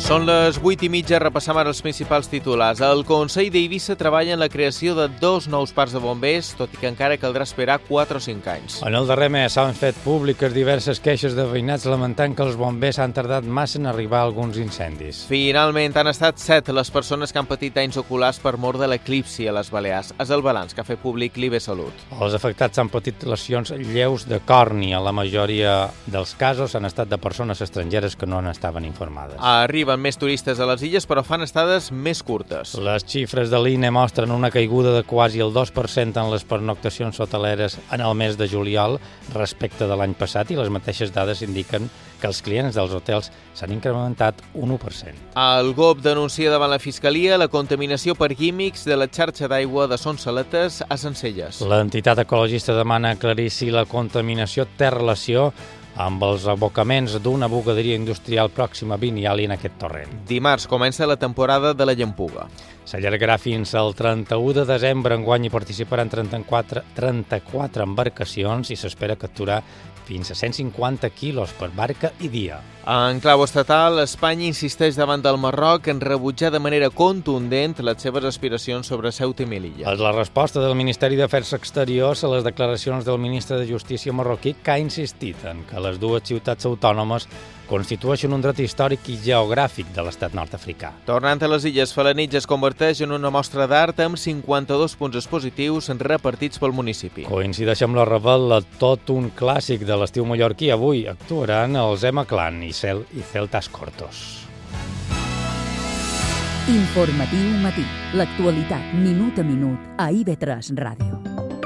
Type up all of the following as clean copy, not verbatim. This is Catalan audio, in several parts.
Són les 8:30, repassam ara els principals titulars. El Consell d'Eivissa treballa en la creació de 2 nous parcs de bombers, tot i que encara caldrà esperar 4 o 5 anys. En el darrer mes s'han fet públiques diverses queixes de veïnats lamentant que els bombers han tardat massa en arribar a alguns incendis. Finalment, han estat 7 les persones que han patit danys oculars per mort de l'eclipsi a les Balears. És el balanç que ha fet públic l'IB Salut. Els afectats han patit lesions lleus de còrnia. La majoria dels casos han estat de persones estrangeres que no n'estaven informades. Arriben més turistes a les illes, però fan estades més curtes. Les xifres de l'INE mostren una caiguda de quasi el 2% en les pernoctacions hoteleres en el mes de juliol respecte de l'any passat, i les mateixes dades indiquen que els clients dels hotels s'han incrementat un 1%. El GOB denuncia davant la Fiscalia la contaminació per químics de la xarxa d'aigua de Son Saletes a Sencelles. L'entitat ecologista demana aclarir si la contaminació té relació amb els abocaments d'una bugaderia industrial pròxima a Vinyali en aquest torrent. Dimarts comença la temporada de la llampuga. S'allargarà fins al 31 de desembre. Enguany hi participaran 34 embarcacions i s'espera capturar fins a 150 quilos per barca i dia. En clau estatal, Espanya insisteix davant del Marroc en rebutjar de manera contundent les seves aspiracions sobre Ceuta i Melilla. És la resposta del Ministeri d'Afers Exteriors a les declaracions del ministre de Justícia marroquí, que ha insistit en que les dues ciutats autònomes constitueixen un dret històric i geogràfic de l'estat nord-africà. Tornant a les Illes, Felanitx es converteix en una mostra d'art amb 52 punts expositius repartits pel municipi. Coincideix amb la Ravel, tot un clàssic de l'estiu mallorquí. Avui actuaran els Ema Clan i Celtas Cortos. Informatiu matí. L'actualitat minut a minut a IB3 Ràdio.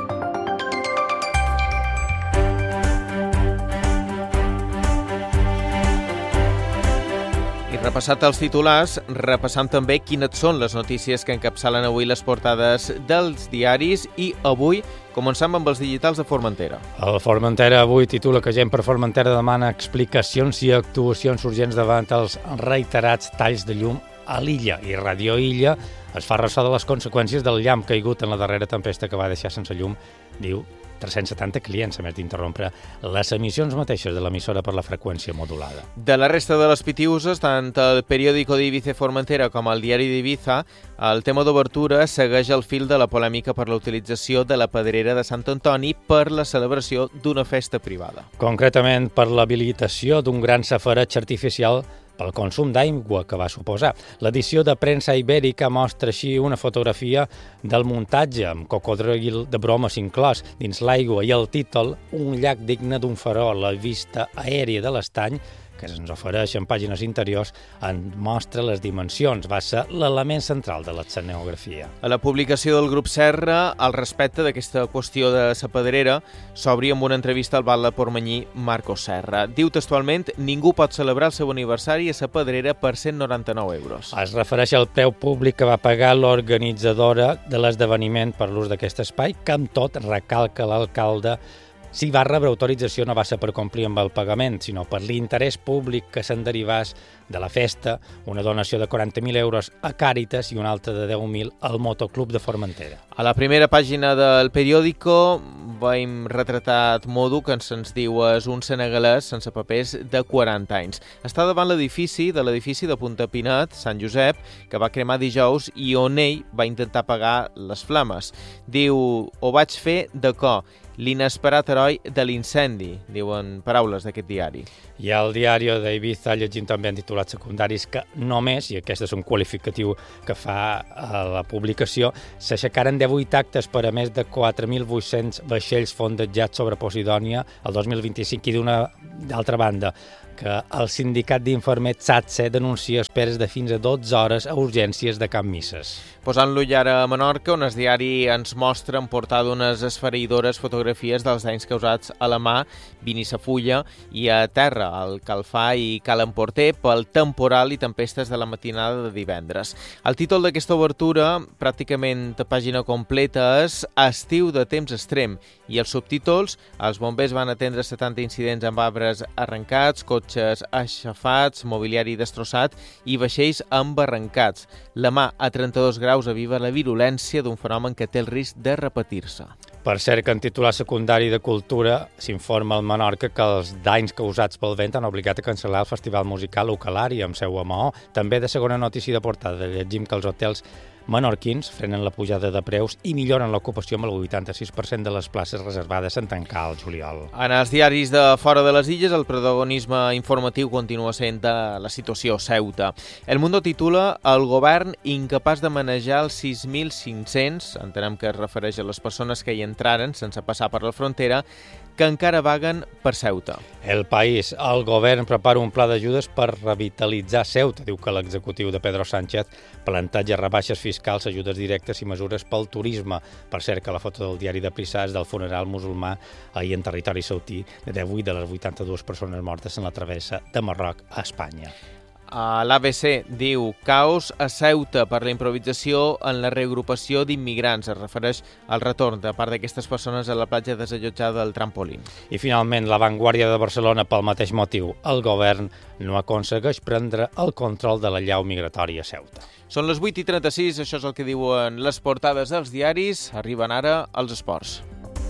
Repassat els titulars, repassam també quines són les notícies que encapçalen avui les portades dels diaris, i avui començam amb els digitals de Formentera. El Formentera avui titula que Gent per Formentera demana explicacions i actuacions urgents davant els reiterats talls de llum a l'illa, i Radio Illa es fa ressò de les conseqüències del llamp caigut en la darrera tempesta que va deixar sense llum, diu, 370 clients, a més d'interrompre les emissions mateixes de l'emissora per la freqüència modulada. De la resta de les Pitiuses, tant el periòdico d'Ibiza Formentera com el diari d'Ibiza, el tema d'obertura segueix el fil de la polèmica per la utilització de la pedrera de Sant Antoni per la celebració d'una festa privada. Concretament per l'habilitació d'un gran safareig artificial pel consum d'aigua que va suposar. L'edició de premsa ibèrica mostra així una fotografia del muntatge amb cocodril de bromes inclòs dins l'aigua i el títol Un llac digne d'un farol, la vista aèria de l'estany que se'ns ofereix en pàgines interiors en mostra les dimensions. Va ser l'element central de l'escenografia. A la publicació del grup Serra, al respecte d'aquesta qüestió de la pedrera, s'obri amb una entrevista al batlle portmanyí Marco Serra. Diu textualment: ningú pot celebrar el seu aniversari a la pedrera per 199 euros. Es refereix al preu públic que va pagar l'organitzadora de l'esdeveniment per l'ús d'aquest espai, que amb tot recalca l'alcalde si va rebre autorització no va ser per complir amb el pagament, sinó per l'interès públic que se'n derivàs de la festa, una donació de 40.000 euros a Càritas i una altra de 10.000 al Motoclub de Formentera. A la primera pàgina del periòdico veiem retratat Modu, que se'ns diu és un senegalès sense papers de 40 anys. Està davant l'edifici de Punta Pinet, Sant Josep, que va cremar dijous i on ell va intentar apagar les flames. Diu: ho vaig fer de cor, l'inesperat heroi de l'incendi, diuen paraules d'aquest diari. I al diari d'Ibiza llegim també en titulats secundaris que només, i aquest és un qualificatiu que fa la publicació, s'aixecaren 18 actes per a més de 4.800 vaixells fondejats sobre Posidònia el 2025, i d'altra banda, que el sindicat d'infermers SATSE denuncia esperes de fins a 12 hores a urgències de Can Misses. Posant l'ull ara a Menorca, on el diari ens mostra en portada unes esfereïdores fotografies dels danys causats a la mà, Vinissafulla, i a terra, al Calfà i Cal Emporter, pel temporal i tempestes de la matinada de divendres. El títol d'aquesta obertura, pràcticament a pàgina completa, és Estiu de temps extrem, i els subtítols: els bombers van atendre 70 incidents amb arbres arrencats, cotxes cotxes aixafats, mobiliari destrossat i vaixells embarrancats. La mà a 32 graus aviva la virulència d'un fenomen que té el risc de repetir-se. Per cert, que en titular secundari de Cultura s'informa al Menorca que els danys causats pel vent han obligat a cancel·lar el festival musical Ucalari amb seu a Maó. També de segona notícia de portada llegim que els hotels menorquins frenen la pujada de preus i milloren l'ocupació amb el 86% de les places reservades en tancar al juliol. En els diaris de fora de les illes, el protagonisme informatiu continua sent de la situació a Ceuta. El Mundo titula "El govern incapaç de manejar els 6.500", entenem que es refereix a les persones que hi entraren sense passar per la frontera, que encara vaguen per Ceuta. El País, el govern prepara un pla d'ajudes per revitalitzar Ceuta, diu que l'executiu de Pedro Sánchez planteja rebaixes fiscals, ajudes directes i mesures pel turisme. Per cert, que la foto del diari de Prissa és del funeral musulmà ahir en territori sautí de 18 de les 82 persones mortes en la travessa de Marroc a Espanya. L'ABC diu caos a Ceuta per la improvisació en la reagrupació d'immigrants. Es refereix al retorn de part d'aquestes persones a la platja desallotjada del Trampolín. I finalment, la Vanguardia de Barcelona pel mateix motiu. El govern no aconsegueix prendre el control de la llau migratòria a Ceuta. Són les 8:36, això és el que diuen les portades dels diaris. Arriben ara els esports.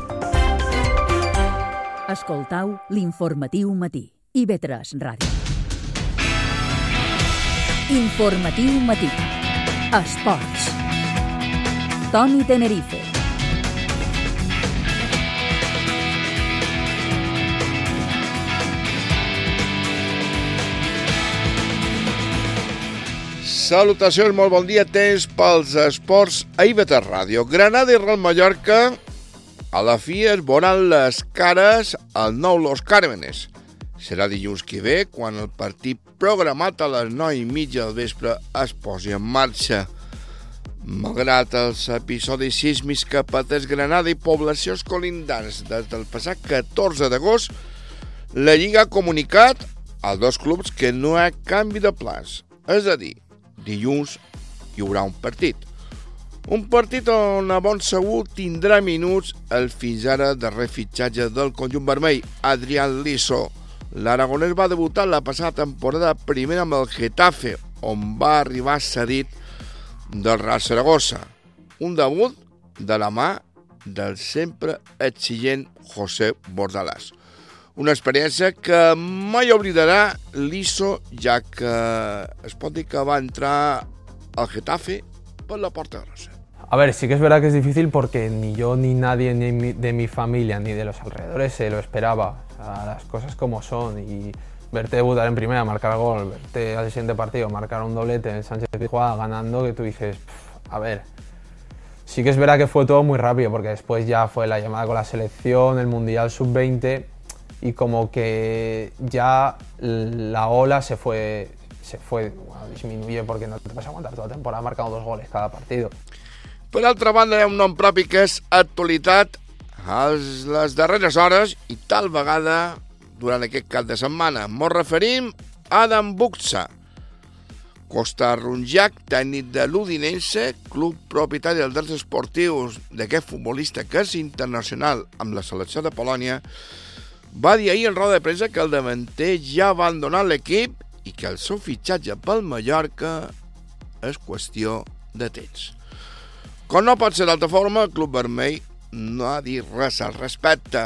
Escoltau l'informatiu matí. IB3 Ràdio. Informatiu matí. Esports. Toni Tenerife. Salutacions, molt bon dia, temps pels esports a IB3 Ràdio. Granada i Real Mallorca a la fi es veuran les cares al nou Los Cármenes. Serà dilluns que ve quan el partit programat a les 9:30 del vespre es posi en marxa. Malgrat els episodis sísmics que pateix Granada i poblacions colindants des del passat 14 d'agost, la Lliga ha comunicat als dos clubs que no hi ha canvi de plans. És a dir, dilluns hi haurà un partit. Un partit on a bon segur tindrà minuts el fins ara darrer fitxatge del conjunt vermell, Adrián Liso. L'aragonès va debutar la passada temporada primera amb el Getafe, on va arribar cedit del Real Saragossa. Un debut de la mà del sempre exigent José Bordalás. Una experiència que mai oblidarà Liso, ja que es pot dir que va entrar al Getafe por la puerta grossa. A ver, sí que es verdad que es difícil porque ni yo ni nadie de mi familia ni de los alrededores se lo esperaba. O sea, las cosas como son y verte debutar en primera, marcar gol, verte al siguiente partido marcar un doblete en el Sánchez Pizjuán ganando, que tú dices, a ver, sí que es verdad que fue todo muy rápido porque después ya fue la llamada con la selección, el Mundial Sub-20 y como que ya la ola se fue, bueno, disminuye porque no te vas a aguantar toda la temporada marcando 2 goles cada partido. Per altra banda, hi ha un nom propi que és actualitat a les darreres hores i tal vegada durant aquest cap de setmana. Ens referim a Adam Buksa, costarronjac, tècnic de l'Udinese, club propietari dels drets esportius d'aquest futbolista que és internacional amb la selecció de Polònia. Va dir ahir en roda de premsa que el davanter ja ha abandonat l'equip i que el seu fitxatge pel Mallorca és qüestió de temps. Com no pot ser d'altra forma, el club vermell no ha dit res al respecte.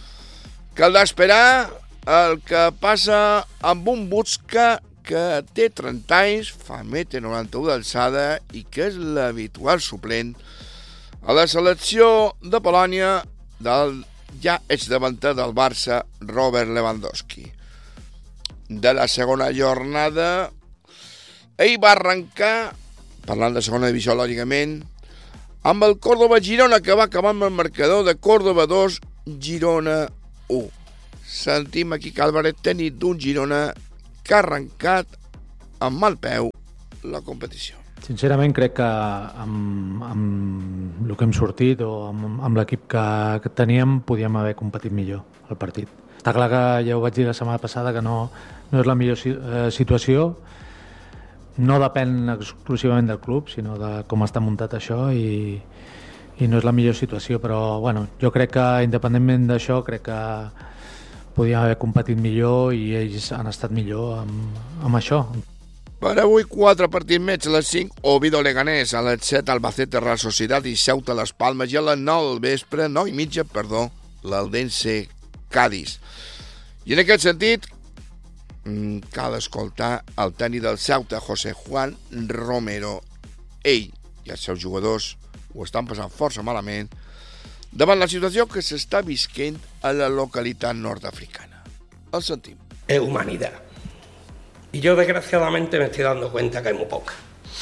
Caldrà esperar el que passa amb un Buksa que té 30 anys, fa 1,91 m d'alçada i que és l'habitual suplent a la selecció de Polònia del ja exdavanter del Barça, Robert Lewandowski. De la segona jornada, ell va arrencar, parlant de segona divisió lògicament, amb el Córdoba Girona, que va acabar amb el marcador de Córdoba 2, Girona 1. Sentim aquí que Álvarez tècnic d'un Girona que ha arrencat amb mal peu la competició. Sincerament crec que amb el que hem sortit o amb l'equip que teníem podíem haver competit millor el partit. Està clar que ja ho vaig dir la setmana passada que no és la millor situació. No depèn exclusivament del club, sinó de com està muntat això i no és la millor situació, però bueno, jo crec que independentment d'això crec que podíem haver competit millor i ells han estat millor amb això. Per avui, 4 partits més a les 5, Oviedo Leganés, a les 7, Albacete Real Societat i Ceuta Les Palmes, i a les 9 al vespre, 9:30, l'Eldense Cádiz. I en aquest sentit, cal escoltar el tècnic del Ceuta, José Juan Romero. Ell i els seus jugadors ho estan passant força malament davant la situació que s'està visquent a la localitat nord-africana. El sentim. Es humanidad. Y yo desgraciadamente me estoy dando cuenta que hay muy poca.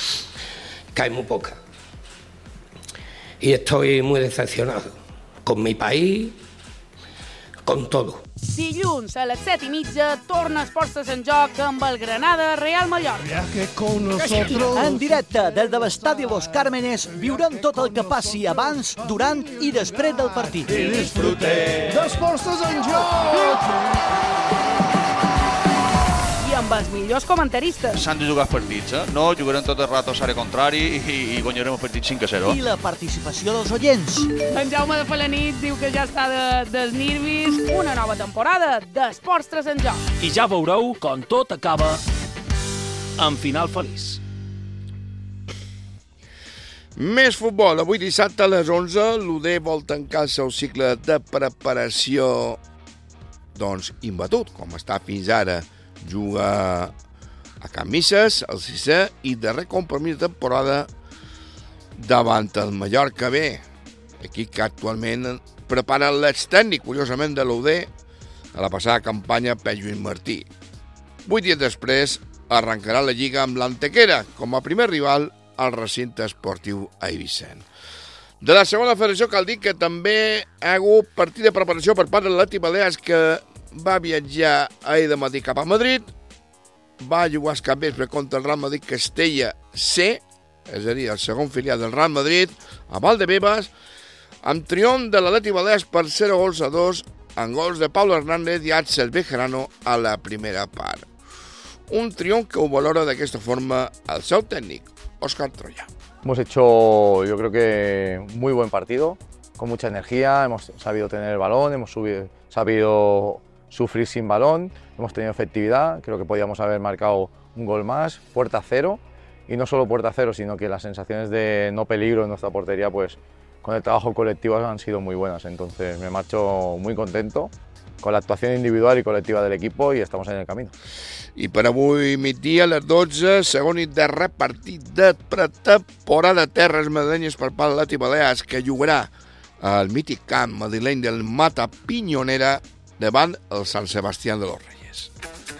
Y estoy muy decepcionado con mi país, con todo. Dilluns a les 7:30 torna Esports en joc amb el Granada Real Mallorca. En directe des de l'estadi Los Cármenes viurem tot el que passi abans, durant i després del partit. I disfrutem d'Esports en joc! I amb els millors comentaristes. S'han de jugar els partits, No jugarem tot el rato a l'àrea contrari i guanyarem el partit 5-0. I la participació dels oients. En Jaume de Felanit diu que ja està dels nervis. Una nova temporada d'Esports en joc. I ja veureu com tot acaba en final feliç. Més futbol. Avui dissabte a les 11 l'UD vol tancar el seu cicle de preparació imbatut, com està fins ara. Juga a Can Misses, el 6è i darrer compromís de temporada davant el Mallorca B, equip que actualment prepara l'extècnic, curiosament, de l'UD a la passada campanya per Lluís Martí. 8 dies després arrencarà la Lliga amb l'Antequera com a primer rival al recinte esportiu Aivicent. De la segona federació cal dir que també ha hagut partit de preparació per part de l'Atlètic Balears, que va viatjar ahir de matí cap a Madrid, va jugar al capvespre contra el Real Madrid Castella C, és a dir, el segon filial del Real Madrid, a Valdebebas, amb triomf de l'Atlètic Balears per 0-2 amb gols de Pablo Hernández i Axel Bejarano a la primera part. Un triomf que ho valora d'aquesta forma el seu tècnic, Óscar Troya. Hemos hecho, yo creo que, muy buen partido, con mucha energía, hemos sabido tener el balón, hemos sabido sufrir sin balón, hemos tenido efectividad, creo que podíamos haber marcado un gol más, puerta cero, y no solo puerta cero, sino que las sensaciones de no peligro en nuestra portería, pues con el trabajo colectivo han sido muy buenas, entonces me marcho muy contento con la actuación individual y colectiva del equipo y estamos en el camino. I per avui migdia a les 12, segon i darrer partit de pretemporada Terres Madrilenyes per part de l'Atlètic Balears, que jugarà al mític camp madrileny del Mata Pinyonera davant el Sant Sebastià de los Reyes.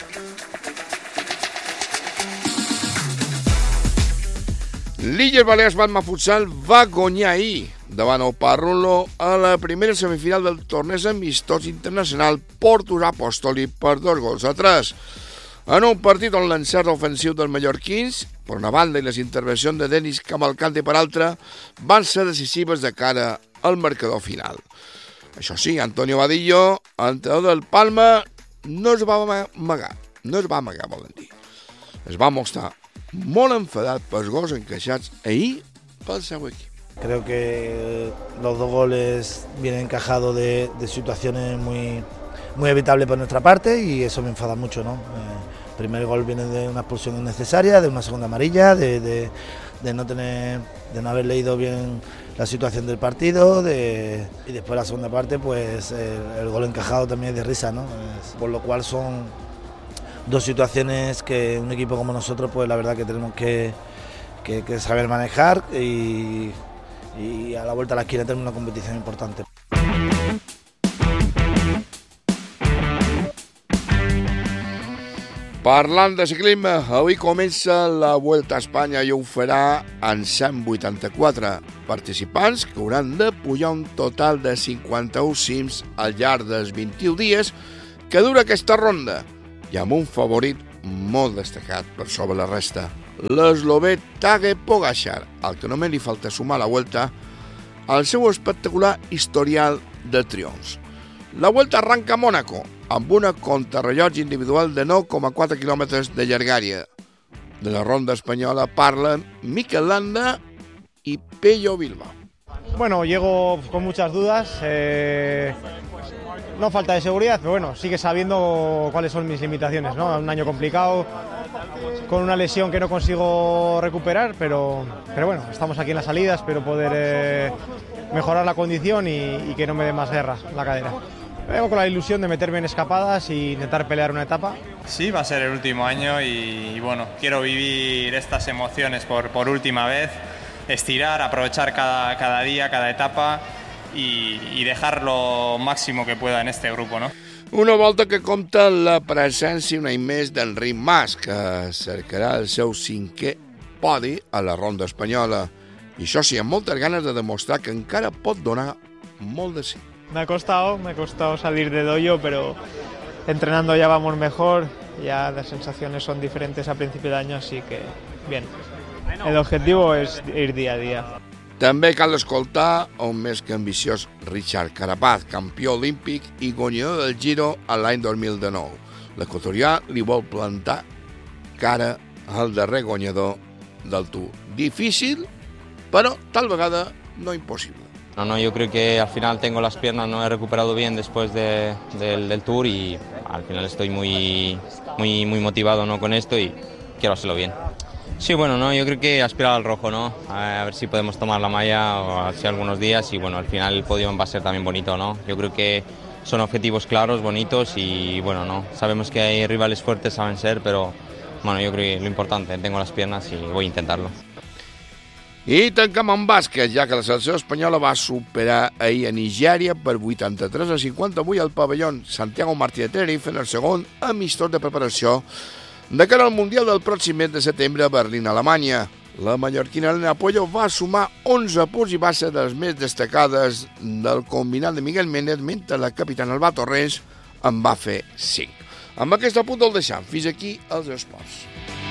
L'Illes Balears Balma Futsal va guanyar ahir davant el Parrulo a la primera semifinal del torneig amistós internacional Portus Apostoli per 2-3. En un partit on l'encert ofensiu dels mallorquins, per una banda, i les intervencions de Denis Cavalcante per altra, van ser decisives de cara al marcador final. Això sí, Antonio Vadillo, entrenador del Palma, no es va amagar, volen dir. Es va mostrar molt enfadat pels gols encaixats ahir pel seu equip. Creo que los dos goles vienen encajados de situaciones muy evitables por nuestra parte y eso me enfada mucho, ¿no? El primer gol viene de una expulsión innecesaria, de una segunda amarilla, de no haber leído bien la situación del partido y después la segunda parte, pues el gol encajado también es de risa, ¿no? Por lo cual son dos situaciones que un equipo como nosotros, pues la verdad que tenemos que saber manejar y a la vuelta a la esquina tenemos una competición importante. Parlant de ciclisme, avui comença la Vuelta a Espanya i ho farà en 184 participants que hauran de pujar un total de 51 cims al llarg dels 21 dies que dura aquesta ronda i amb un favorit molt destacat per sobre la resta, l'eslovè Tadej Pogačar, al que només li falta sumar a la Vuelta al seu espectacular historial de triomfs. La Vuelta arranca a Mònaco, amb una contrarrellotge individual de 9,4 quilòmetres de llargària. De la ronda espanyola parlen Mikel Landa y Pello Bilbao. Bueno, llego con muchas dudas. no falta de seguridad, pero bueno, sigue sabiendo cuáles son mis limitaciones, ¿no? Un año complicado, con una lesión que no consigo recuperar, pero bueno, estamos aquí en las salidas, espero poder mejorar la condición y que no me dé más guerra la cadera. Vengo con la ilusión de meterme en escapadas y intentar pelear una etapa. Sí, va a ser el último año y bueno, quiero vivir estas emociones por última vez, estirar, aprovechar cada día, cada etapa i dejar lo màxim que pueda en este grupo, ¿no? Una volta que compta la presència un any més d'Enric Mas, que cercarà el seu 5è podi a la ronda espanyola. I això sí, amb moltes ganes de demostrar que encara pot donar molt de sí. Me ha costado salir del hoyo, pero entrenando ya vamos mejor, ya las sensaciones son diferentes a principio de año, así que bien. El objetivo es ir día a día. També cal escoltar un més que ambiciós Richard Carapaz, campió olímpic i guanyador del Giro a l'any 2019. L'equatorià li vol plantar cara al darrer guanyador del Tour. Difícil, pero tal vegada no imposible. No, yo creo que al final tengo las piernas, no he recuperado bien después del Tour y al final estoy muy motivado, ¿no? Con esto y quiero hacerlo bien. Sí, bueno, no, yo creo que aspirar al rojo, ¿no? A ver si podemos tomar la malla o así algunos días y bueno, al final el podio va a ser también bonito, ¿no? Yo creo que son objetivos claros, bonitos y bueno, no, sabemos que hay rivales fuertes, saben ser, pero bueno, yo creo que lo importante, tengo las piernas y voy a intentarlo. I tancam amb bàsquet, ja que la selecció espanyola va superar ahir a Nigèria per 83-58 al pavelló Santiago Martí de Tenerife en el segon amistós de preparació de cara al Mundial del pròxim mes de setembre a Berlín, Alemanya. La mallorquina Elena Pollo va sumar 11 punts i va ser de les més destacades del combinat de Miguel Méndez, mentre la capitana Alba Torres en va fer 5. Amb aquest punt el deixam. Fins aquí els esports.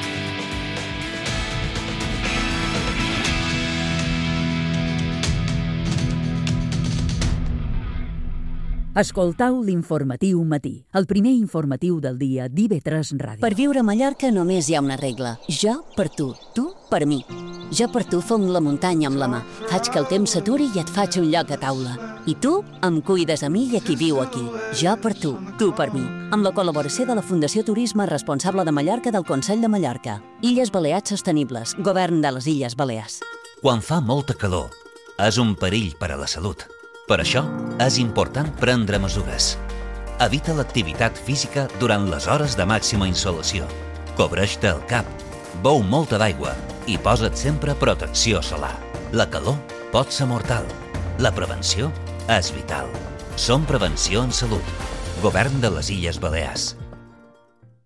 Escoltau l'informatiu matí, el primer informatiu del dia d'IV3 Ràdio. Per viure a Mallorca només hi ha una regla. Jo per tu per mi. Jo per tu fong la muntanya amb la mà. Faig que el temps s'aturi i et faig un lloc a taula. I tu em cuides a mi i a qui viu aquí. Jo per tu per mi. Amb la col·laboració de la Fundació Turisme Responsable de Mallorca del Consell de Mallorca. Illes Balears Sostenibles, Govern de les Illes Balears. Quan fa molta calor, és un perill per a la salut. Per això, és important prendre mesures. Evita l'activitat física durant les hores de màxima insolació. Cobreix-te el cap, beu molta d'aigua i posa't sempre protecció solar. La calor pot ser mortal. La prevenció és vital. Som Prevenció en Salut. Govern de les Illes Balears.